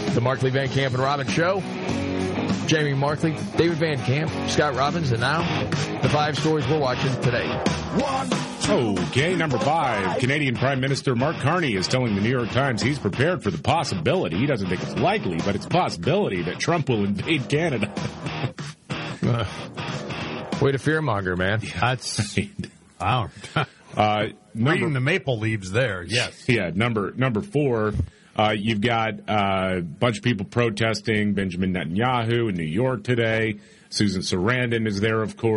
The Markley, Van Camp, and Robbins Show. Jamie Markley, David Van Camp, Scott Robbins, and now the 5 stories we're watching today. Okay, number 5. Canadian Prime Minister Mark Carney is telling the New York Times he's prepared for the possibility, he doesn't think it's likely, but it's a possibility that Trump will invade Canada. Way to fearmonger, man. That's reading the maple leaves there, yes. Yeah, number 4, you've got a bunch of people protesting Benjamin Netanyahu in New York today. Susan Sarandon is there, of course.